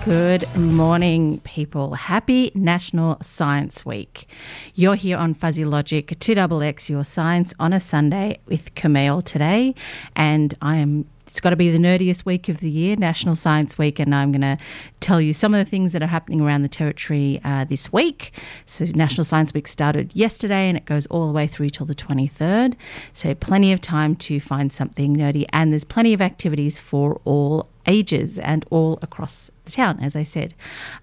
Good morning, people. Happy National Science Week. You're here on Fuzzy Logic, 2XX, your science on a Sunday with Camille today. And it's got to be the nerdiest week of the year, National Science Week, and I'm going to tell you some of the things that are happening around the territory this week. So National Science Week started yesterday and it goes all the way through till the 23rd. So plenty of time to find something nerdy, and there's plenty of activities for all ages and all across the town, as I said.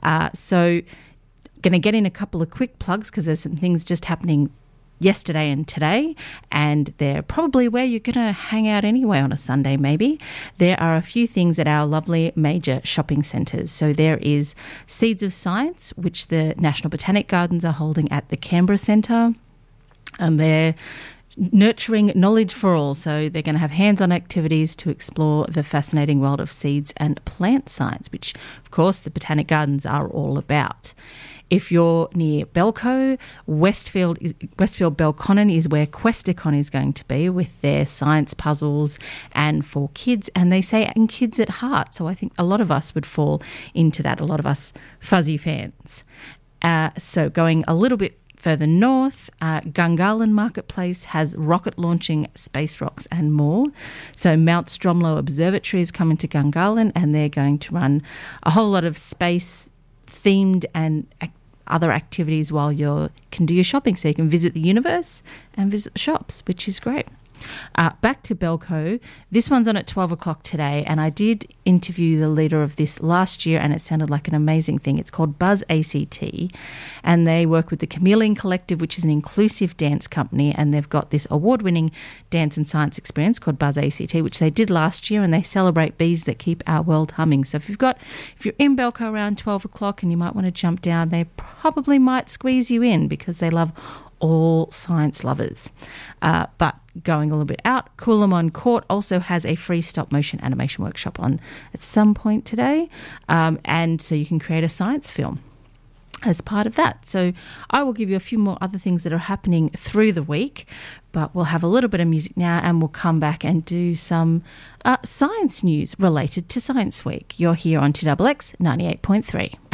So going to get in a couple of quick plugs because there's some things just happening yesterday and today, and they're probably where you're going to hang out anyway on a Sunday maybe. There are a few things at our lovely major shopping centres. So there is Seeds of Science, which the National Botanic Gardens are holding at the Canberra Centre, and they're nurturing knowledge for all. So they're going to have hands-on activities to explore the fascinating world of seeds and plant science, which of course the Botanic Gardens are all about. If you're near Belco, Westfield Belconnen is where Questacon is going to be with their science puzzles and for kids, and they say and kids at heart. So I think a lot of us would fall into that, a lot of us fuzzy fans. So going a little bit further north, Gungahlin Marketplace has rocket launching, space rocks and more. So Mount Stromlo Observatory is coming to Gungahlin, and they're going to run a whole lot of space themed and other activities while you can do your shopping. So you can visit the universe and visit the shops, which is great. Back to Belco. This one's on at 12 o'clock today, and I did interview the leader of this last year, and it sounded like an amazing thing. It's called Buzz ACT, and they work with the Chameleon Collective, which is an inclusive dance company, and they've got this award-winning dance and science experience called Buzz ACT, which they did last year, and they celebrate bees that keep our world humming. So if you're in Belco around 12 o'clock and you might want to jump down, they probably might squeeze you in because they love all science lovers. But going a little bit out, Coolamon Court also has a free stop-motion animation workshop on at some point today, and so you can create a science film as part of that. So I will give you a few more other things that are happening through the week, but we'll have a little bit of music now and we'll come back and do some science news related to Science Week. You're here on 2XX 98.3.